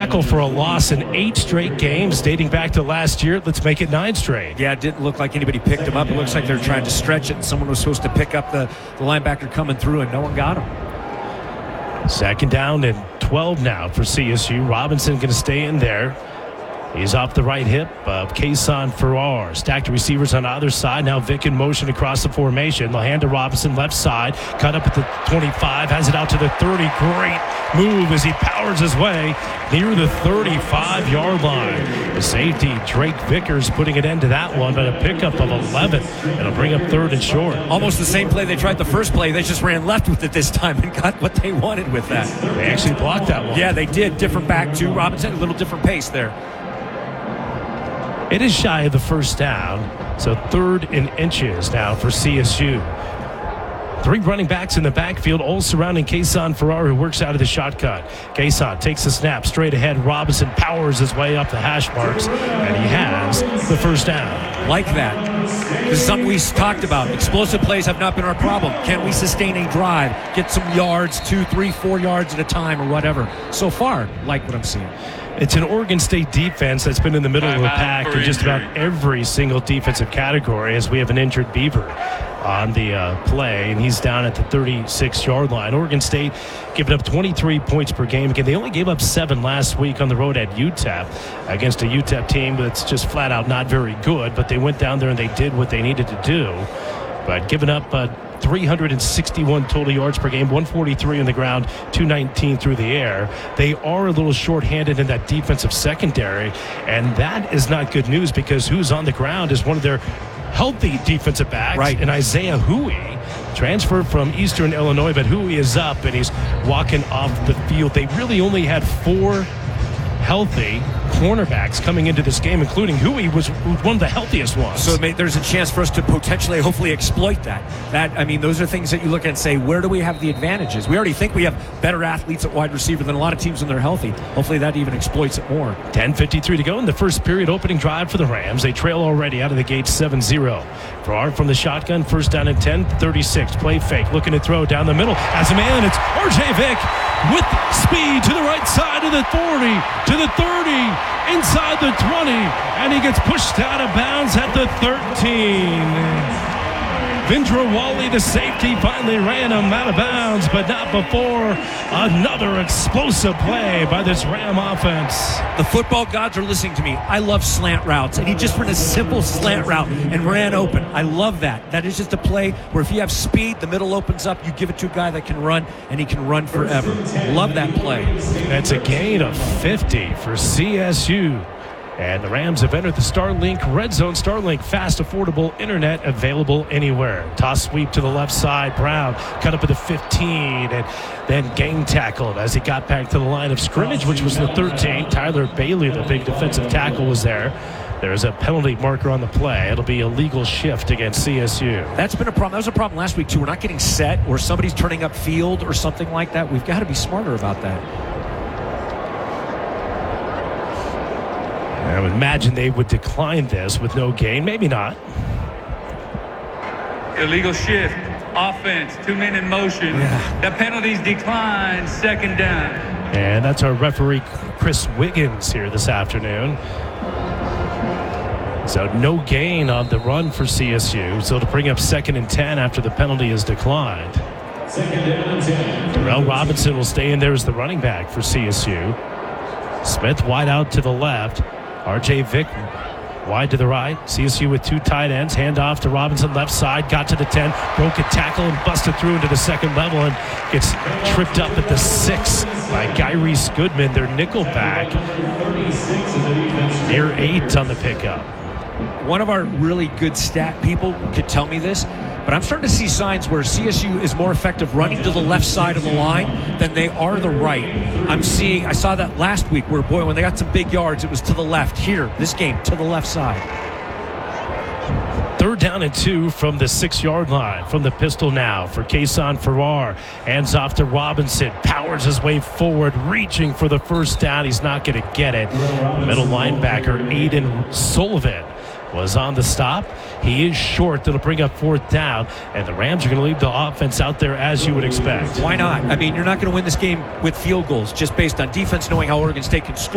tackle for a loss in 8 straight games dating back to last year. Let's make it 9 straight. Yeah, it didn't look like anybody picked him up. It looks like they're trying to stretch it, and someone was supposed to pick up the linebacker coming through, and no one got him. 2nd down and 12 now for CSU. Robinson going to stay in there. He's off the right hip of Kason Farrar. Stacked receivers on either side. Now Vick in motion across the formation. They'll hand to Robinson left side. Cut up at the 25. Has it out to the 30. Great move as he powers his way near the 35-yard line. The safety, Drake Vickers, putting an end to that one, but a pickup of 11. It'll bring up 3rd and short. Almost the same play they tried the first play. They just ran left with it this time and got what they wanted with that. They actually blocked that one. Yeah, they did. Different back to Robinson. A little different pace there. It is shy of the 1st down, so 3rd and inches now for CSU. 3 running backs in the backfield, all surrounding Kason Farrar, who works out of the shotgun. Kason takes the snap straight ahead. Robinson powers his way up the hash marks, and he has the 1st down. Like that. This is something we talked about. Explosive plays have not been our problem. Can we sustain a drive, get some yards, 2, 3, 4 yards at a time or whatever? So far, like what I'm seeing. It's an Oregon State defense that's been in the middle of the pack in just about every single defensive category, as we have an injured Beaver on the play, and he's down at the 36-yard line. Oregon State giving up 23 points per game. Again, they only gave up 7 last week on the road at UTEP against a UTEP team that's just flat out not very good, but they went down there and they did what they needed to do. But giving up 361 total yards per game, 143 on the ground, 219 through the air. They are a little shorthanded in that defensive secondary, and that is not good news because who's on the ground is one of their healthy defensive backs, right, and Isaiah Hui, transferred from Eastern Illinois, but Hui is up and he's walking off the field. They really only had 4 healthy cornerbacks coming into this game, including Hui was one of the healthiest ones. So there's a chance for us to potentially, hopefully, exploit that. I mean, those are things that you look at and say, where do we have the advantages? We already think we have better athletes at wide receiver than a lot of teams when they're healthy. Hopefully that even exploits it more. 10:53 to go in the first period, opening drive for the Rams. They trail already out of the gate 7-0. Farrar from the shotgun, 1st down and 10, 36. Play fake, looking to throw down the middle. As a man, it's R.J. Vick with speed to the right side of the 40, to the 30, inside the 20, and he gets pushed out of bounds at the 13. Vindra Wally, the safety, finally ran him out of bounds, but not before another explosive play by this Ram offense. The football gods are listening to me. I love slant routes, and he just ran a simple slant route and ran open. I love that. That is just a play where if you have speed, the middle opens up, you give it to a guy that can run, and he can run forever. Love that play. That's a gain of 50 for CSU. And the Rams have entered the Starlink Red Zone. Starlink, fast, affordable internet available anywhere. Toss sweep to the left side. Brown cut up at the 15 and then gang tackled as he got back to the line of scrimmage, which was the 13. Tyler Bailey, the big defensive tackle, was there. There's a penalty marker on the play. It'll be a legal shift against CSU. That's been a problem. That was a problem last week, too. We're not getting set or somebody's turning up field or something like that. We've got to be smarter about that. I would imagine they would decline this with no gain. Maybe not. Illegal shift. Offense. 2 men in motion. Yeah. The penalties decline. 2nd down. And that's our referee, Chris Wiggins, here this afternoon. So no gain on the run for CSU. So to bring up 2nd and 10 after the penalty is declined. 2nd down and 10. Terrell Robinson will stay in there as the running back for CSU. Smith wide out to the left. R.J. Vick wide to the right. CSU with 2 tight ends. Hand off to Robinson left side. Got to the 10. Broke a tackle and busted through into the 2nd level and gets tripped up at the 6 by Gyrese Goodman, their nickel back. Near 8 on the pickup. One of our really good stat people could tell me this, but I'm starting to see signs where CSU is more effective running to the left side of the line than they are the right. I saw that last week where, boy, when they got some big yards, it was to the left. Here, this game, to the left side. 3rd down and 2 from the 6-yard line. From the pistol now for Kason Farrar. Hands off to Robinson. Powers his way forward, reaching for the 1st down. He's not going to get it. Middle linebacker Aiden Sullivan was on the stop. He is short. That'll bring up 4th down, and the Rams are going to leave the offense out there as you would expect. Why not? I mean, you're not going to win this game with field goals just based on defense knowing how Oregon State can score.